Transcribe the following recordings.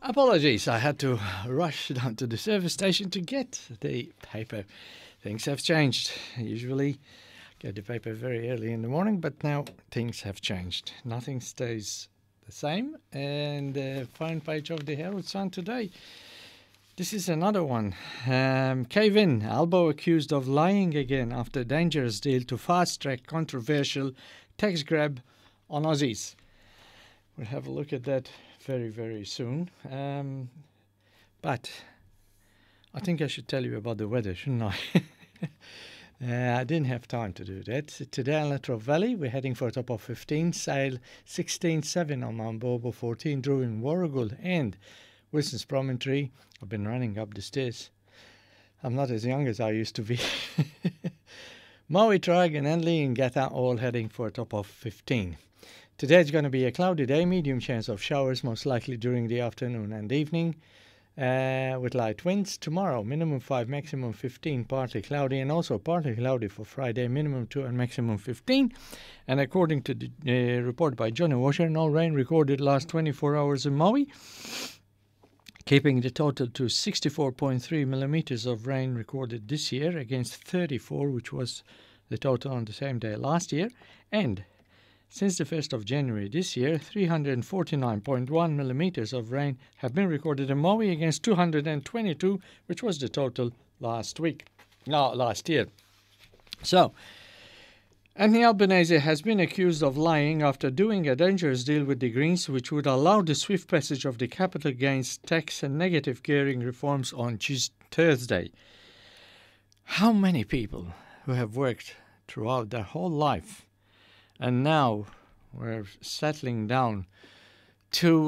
Apologies, I had to rush down to the service station to get the paper. Things have changed. Usually I get the paper very early in the morning, but now things have changed. Nothing stays the same. And the front page of the Herald Sun today. This is another one. Cave in. Albo accused of lying again after dangerous deal to fast-track controversial tax grab on Aussies. We'll have a look at that very, very soon. But I think I should tell you about the weather, shouldn't I? I didn't have time to do that. Today in Latrobe Valley, we're heading for a top of 15, sail 16.7 on Mount Bobo, 14 Drew in Warragul and Wilson's Promontory. I've been running up the stairs. I'm not as young as I used to be. Maui, Trag and Enley and Gata all heading for a top of 15. Today it's going to be a cloudy day, medium chance of showers, most likely during the afternoon and evening, with light winds. Tomorrow, minimum 5, maximum 15, partly cloudy, and also partly cloudy for Friday, minimum 2 and maximum 15. And according to the report by Johnny Washer, no rain recorded last 24 hours in Maui, keeping the total to 64.3 millimeters of rain recorded this year against 34, which was the total on the same day last year. And since the 1st of January this year, 349.1 millimeters of rain have been recorded in Maui against 222, which was the total last year. So, Anthony Albanese has been accused of lying after doing a dangerous deal with the Greens, which would allow the swift passage of the capital gains tax and negative gearing reforms on Thursday. How many people who have worked throughout their whole life and now we're settling down to,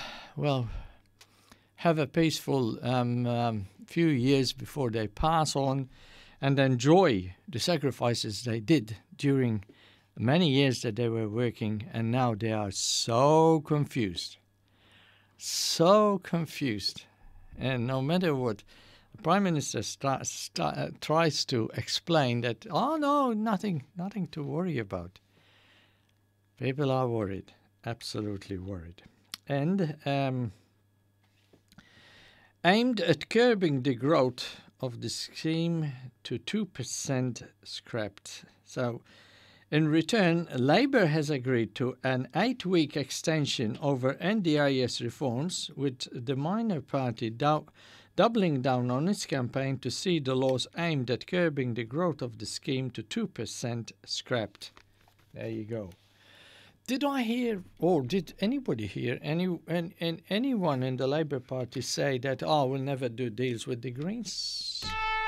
have a peaceful few years before they pass on and enjoy the sacrifices they did during many years that they were working, and now they are so confused. And no matter what, the Prime Minister tries to explain that, oh no, nothing to worry about. People are worried, absolutely worried. And aimed at curbing the growth of the scheme to 2% scrapped. So, in return, Labour has agreed to an 8-week extension over NDIS reforms, with the minor party doubling down on its campaign to see the laws aimed at curbing the growth of the scheme to 2% scrapped. There you go. Did I hear, or did anybody hear, anyone in the Labour Party say that, we'll never do deals with the Greens?